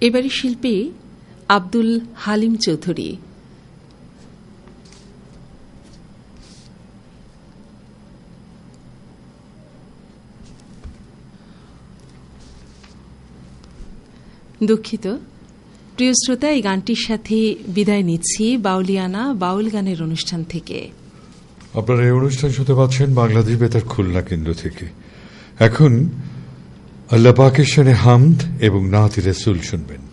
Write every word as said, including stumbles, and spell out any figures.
এবারে শিল্পী আব্দুল হালিম চৌধুরী। দুঃখিত প্রিয় শ্রোতা, এই গানটির সাথে বিদায় নিচ্ছি বাউলিয়ানা বাউল গানের অনুষ্ঠান থেকে। আপনারা এই অনুষ্ঠান শুনতে পাচ্ছেন বাংলাদেশ বেতার খুলনা কেন্দ্র থেকে। এখন আল্লাহ পাকের শানে হামদ এবং নাত রাসূল শুনবেন।